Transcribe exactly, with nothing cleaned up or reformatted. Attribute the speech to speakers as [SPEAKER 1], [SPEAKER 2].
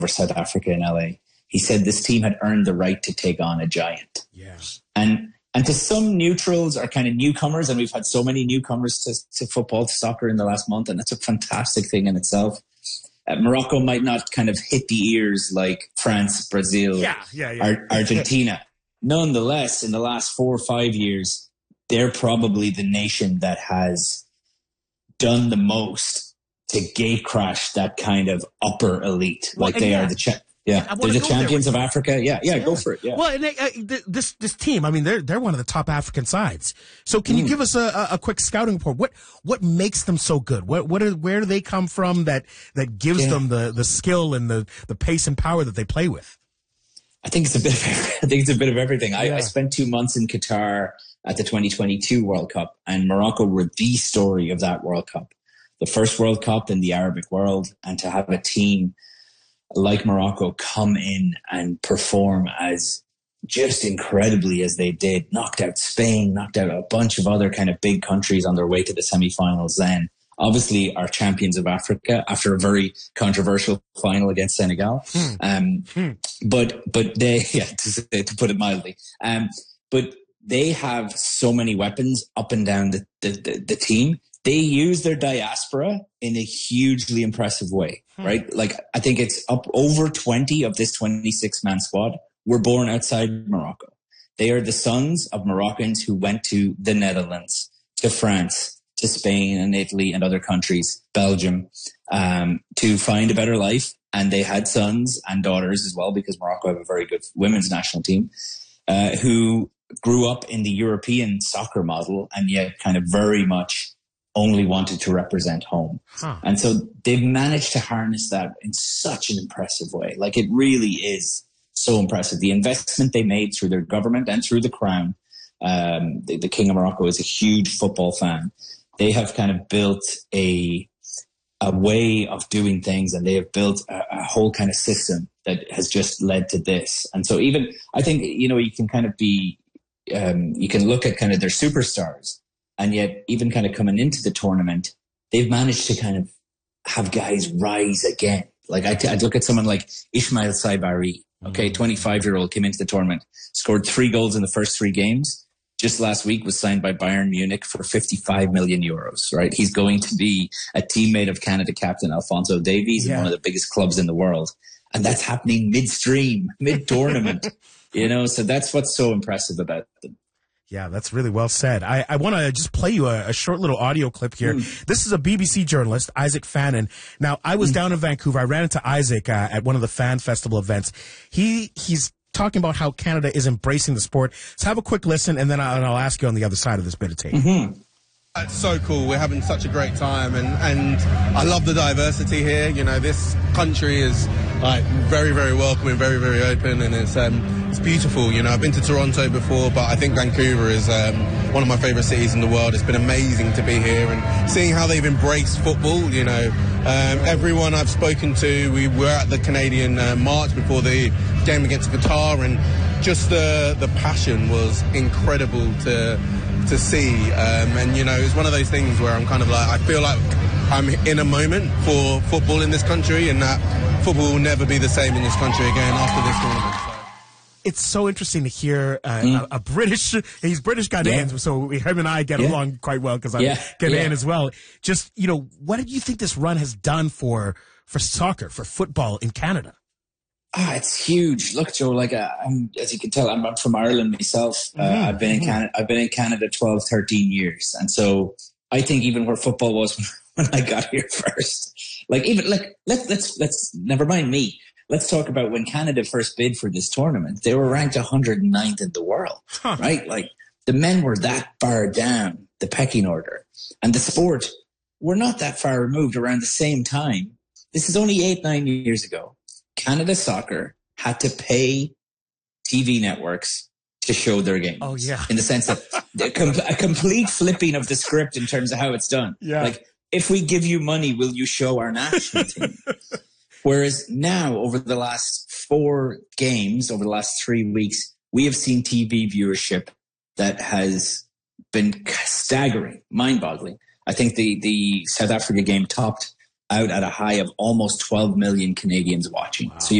[SPEAKER 1] over South Africa in L A. He said this team had earned the right to take on a giant.
[SPEAKER 2] Yeah.
[SPEAKER 1] And and to some neutrals are kind of newcomers, and we've had so many newcomers to, to football, to soccer in the last month, and that's a fantastic thing in itself. Uh, Morocco might not kind of hit the ears like France, Brazil,
[SPEAKER 2] yeah, yeah, yeah.
[SPEAKER 1] Ar- Argentina. Nonetheless, in the last four or five years, they're probably the nation that has done the most to gate crash that kind of upper elite.
[SPEAKER 2] Well,
[SPEAKER 1] like they
[SPEAKER 2] yeah.
[SPEAKER 1] are the cha- yeah,
[SPEAKER 2] I
[SPEAKER 1] they're the champions
[SPEAKER 2] of
[SPEAKER 1] Africa. Yeah, yeah, yeah, go for it. Yeah.
[SPEAKER 2] Well, and they, uh, th- this this team, I mean, they're they're one of the top African sides. So, can you
[SPEAKER 1] Mm.
[SPEAKER 2] give us a, a quick scouting report? What what makes them so good? What what are, where do they come from that that gives
[SPEAKER 1] Yeah.
[SPEAKER 2] them the, the skill and the, the pace and power that they play with?
[SPEAKER 1] I think it's a bit of I think it's a bit of everything. I,
[SPEAKER 2] Yeah.
[SPEAKER 1] I spent two months in Qatar at the twenty twenty-two World Cup, and Morocco were the story of that World Cup, the first World Cup in the Arabic world, and to have a team like Morocco come in and perform as just incredibly as they did, knocked out Spain, knocked out a bunch of other kind of big countries on their way to the semi-finals then. Obviously, are champions of Africa after a very controversial final against Senegal.
[SPEAKER 2] Hmm.
[SPEAKER 1] Um,
[SPEAKER 2] Hmm.
[SPEAKER 1] But but they, yeah, to, to put it mildly, um, but they have so many weapons up and down the, the, the, the team. They use their diaspora in a hugely impressive way,
[SPEAKER 2] Hmm.
[SPEAKER 1] right? Like, I think it's up over twenty of this twenty-six man squad were born outside Morocco. They are the sons of Moroccans who went to the Netherlands, to France, to Spain and Italy and other countries, Belgium, um, to find a better life. And they had sons and daughters as well, because Morocco have a very good women's national team, uh, who grew up in the European soccer model and yet kind of very much only wanted to represent home.
[SPEAKER 2] Huh.
[SPEAKER 1] And so they've managed to harness that in such an impressive way. Like, it really is so impressive. The investment they made through their government and through the crown. Um, the, the King of Morocco is a huge football fan. They have kind of built a, a way of doing things, and they have built a, a whole kind of system that has just led to this. And so even, I think, you know, you can kind of be, um, you can look at kind of their superstars, and yet even kind of coming into the tournament, they've managed to kind of have guys rise again. Like I, t- I look at someone like Ismail Saibari, okay, twenty-five year old, came into the tournament, scored three goals in the first three games. Just last week was signed by Bayern Munich for fifty-five million euros, right? He's going to be a teammate of Canada captain Alphonso Davies
[SPEAKER 2] Yeah.
[SPEAKER 1] in one of the biggest clubs in the world. And that's happening midstream, mid-tournament, you know? So that's what's so impressive about them.
[SPEAKER 2] Yeah, that's really well said. I, I want to just play you a, a short little audio clip here.
[SPEAKER 1] Mm.
[SPEAKER 2] This is a B B C journalist, Isaac Fannin. Now, I was mm. down in Vancouver. I ran into Isaac uh, at one of the fan festival events. He He's talking about how Canada is embracing the sport. So have a quick listen, and then I'll, and I'll ask you on the other side of this bit of tape.
[SPEAKER 1] Mm-hmm.
[SPEAKER 3] It's so cool. We're having such a great time, and, and I love the diversity here. You know, this country is like very, very welcoming, very, very open, and it's um, it's beautiful. You know, I've been to Toronto before, but I think Vancouver is um, one of my favourite cities in the world. It's been amazing to be here and seeing how they've embraced football. You know, um, everyone I've spoken to, we were at the Canadian uh, March before the game against Qatar, and just the the passion was incredible to. to see, um, and you know, it's one of those things where I'm kind of like, I feel like I'm in a moment for football in this country, and that football will never be the same in this country again after this tournament. So.
[SPEAKER 2] It's so interesting to hear uh,
[SPEAKER 1] Mm.
[SPEAKER 2] a, a British, he's British Ghanaian,
[SPEAKER 1] Yeah.
[SPEAKER 2] so him and I get
[SPEAKER 1] Yeah.
[SPEAKER 2] along quite well because I'm
[SPEAKER 1] Yeah.
[SPEAKER 2] Ghanaian
[SPEAKER 1] Yeah.
[SPEAKER 2] as well. Just, you know, what do you think this run has done for, for soccer, for football in Canada?
[SPEAKER 1] Ah, it's huge. Look, Joe, like, uh, I'm, as you can tell, I'm, I'm from Ireland myself. Uh,
[SPEAKER 2] Mhm.
[SPEAKER 1] I've been in Canada, I've been in Canada twelve, thirteen years. And so I think even where football was when I got here first, like even, like, let's, let's, let's, never mind me. Let's talk about when Canada first bid for this tournament. They were ranked one hundred ninth in the world,
[SPEAKER 2] Huh.
[SPEAKER 1] right? Like, the men were that far down the pecking order, and the sport were not that far removed around the same time. This is only eight, nine years ago. Canada Soccer had to pay T V networks to show their games.
[SPEAKER 2] Oh, yeah.
[SPEAKER 1] In the sense that a, com- a complete flipping of the script in terms of how it's done.
[SPEAKER 2] Yeah.
[SPEAKER 1] Like, if we give you money, will you show our national team? Whereas now, over the last four games, over the last three weeks, we have seen T V viewership that has been staggering, mind-boggling. I think the, the South Africa game topped out at a high of almost twelve million Canadians watching. Wow. So